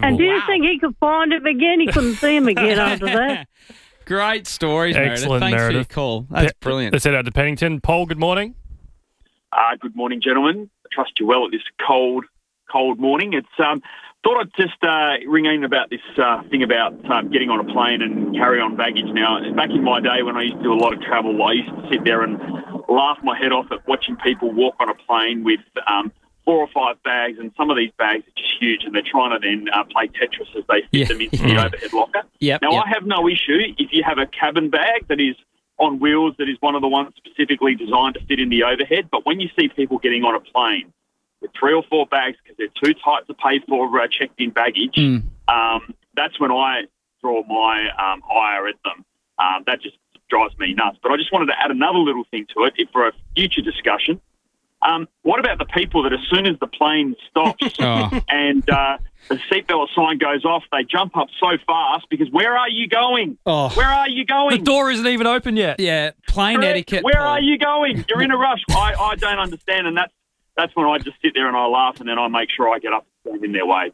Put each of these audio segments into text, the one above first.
And do you think he could find him again? He couldn't see him again after that. Great stories, Excellent, Meredith. Thanks for your Meredith. call. That's brilliant. Let's head out to Pennington. Paul, good morning. Good morning, gentlemen. I trust you're well at this cold morning. It's thought I'd just ring in about this thing about getting on a plane and carry on baggage. Now, back in my day when I used to do a lot of travel, I used to sit there and laugh my head off at watching people walk on a plane with 4 or 5 bags, and some of these bags are just huge, and they're trying to then play Tetris as they fit them into the overhead locker. I have no issue if you have a cabin bag that is on wheels, that is one of the ones specifically designed to fit in the overhead. But when you see people getting on a plane with 3 or 4 bags because they're too tight to pay for checked-in baggage, that's when I draw my ire at them. That just drives me nuts. But I just wanted to add another little thing to it for a future discussion. What about the people that as soon as the plane stops and the seatbelt sign goes off, they jump up so fast because where are you going? Where are you going? The door isn't even open yet. Yeah, plane etiquette. Where are you going? You're in a rush. I don't understand, and that's when I just sit there and I laugh, and then I make sure I get up and stand in their way.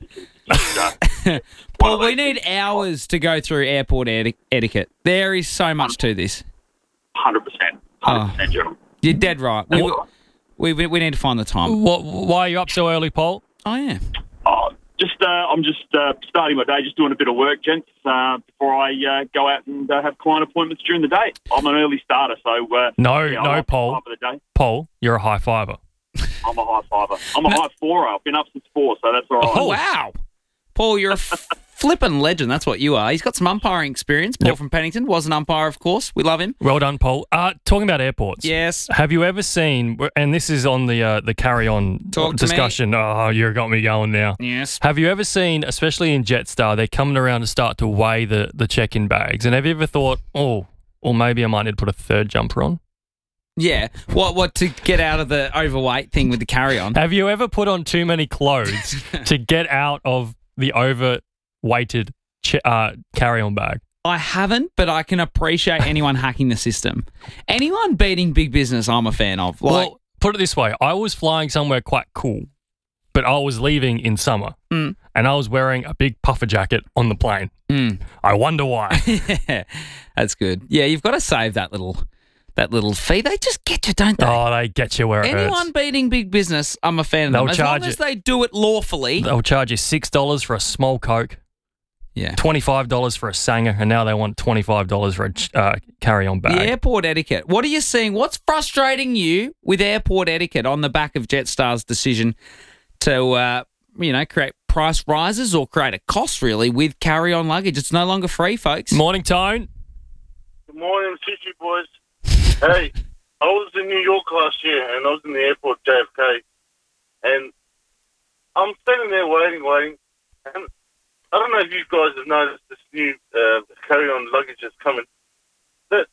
Well, we need hours to go through airport etiquette. There is so much to this. 100%, gentlemen. You're dead right. We need to find the time. Why are you up so early, Paul? Oh, yeah. I'm just starting my day, just doing a bit of work, gents, before I go out and have client appointments during the day. I'm an early starter, so... No, Paul. Of the day. Paul, you're a high fiver. I'm a high fiver. I'm a high four. I've been up since 4, so that's all right. Oh, wow. Paul, you're a flippin' legend. That's what you are. He's got some umpiring experience. Paul from Pennington was an umpire, of course. We love him. Well done, Paul. Talking about airports. Yes. Have you ever seen, and this is on the carry-on discussion. Oh, you got me going now. Yes. Have you ever seen, especially in Jetstar, they're coming around to start to weigh the check-in bags, and have you ever thought, or maybe I might need to put a third jumper on? Yeah. What to get out of the overweight thing with the carry-on? Have you ever put on too many clothes to get out of the overweighted carry-on bag? I haven't, but I can appreciate anyone hacking the system. Anyone beating big business, I'm a fan of. Well, put it this way. I was flying somewhere quite cool, but I was leaving in summer, and I was wearing a big puffer jacket on the plane. I wonder why. That's good. Yeah, you've got to save that little fee. They just get you, don't they? Oh, they get you where it hurts. Anyone beating big business, I'm a fan of them. As long as they do it lawfully. They'll charge you $6 for a small Coke. Yeah. $25 for a Sanger, and now they want $25 for a carry-on bag. The airport etiquette. What are you seeing? What's frustrating you with airport etiquette on the back of Jetstar's decision to, create price rises or create a cost, really, with carry-on luggage? It's no longer free, folks. Morning, Tone. Good morning, Sushi boys. Hey, I was in New York last year, and I was in the airport, JFK, and I'm standing there waiting, and I don't know if you guys have noticed this new carry-on luggage that's coming. These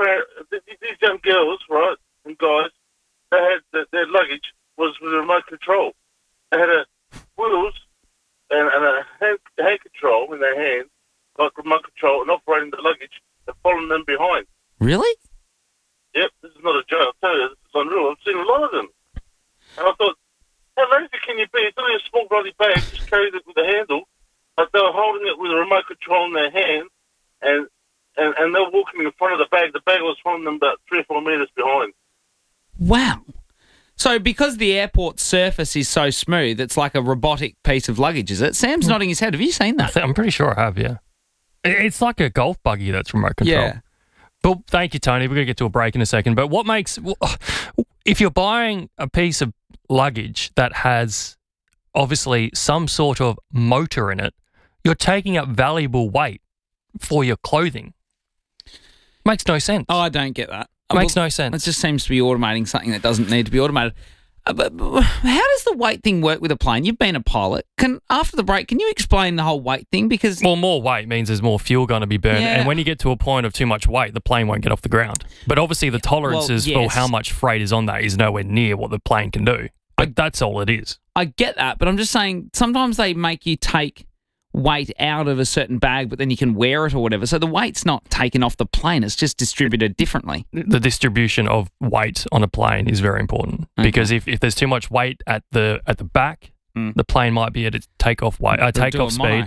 young girls, right, and guys, they had their luggage was with a remote control. They had wheels and a hand control in their hand, like remote control, and operating the luggage and following them behind. Really? Yep, this is not a joke. I'll tell you, this is unreal. I've seen a lot of them. And I thought, how lazy can you be? It's only a small bloody bag, just carried it with a handle. But they were holding it with a remote control in their hand, and they were walking in front of the bag. The bag was following them about 3 or 4 meters behind. Wow. So because the airport surface is so smooth, it's like a robotic piece of luggage, is it? Sam's nodding his head. Have you seen that? I'm pretty sure I have, yeah. It's like a golf buggy that's remote control. Yeah. But thank you, Tony. We're going to get to a break in a second. But if you're buying a piece of luggage that has obviously some sort of motor in it, you're taking up valuable weight for your clothing. Makes no sense. Oh, I don't get that. Makes no sense. It just seems to be automating something that doesn't need to be automated. But how does the weight thing work with a plane? You've been a pilot. After the break, can you explain the whole weight thing? Because more weight means there's more fuel going to be burned. Yeah. And when you get to a point of too much weight, the plane won't get off the ground. But obviously the tolerances for how much freight is on that is nowhere near what the plane can do. But that's all it is. I get that, but I'm just saying sometimes they make you take weight out of a certain bag, but then you can wear it or whatever. So the weight's not taken off the plane. It's just distributed differently. The distribution of weight on a plane is very important because if there's too much weight at the back, the plane might be at its takeoff speed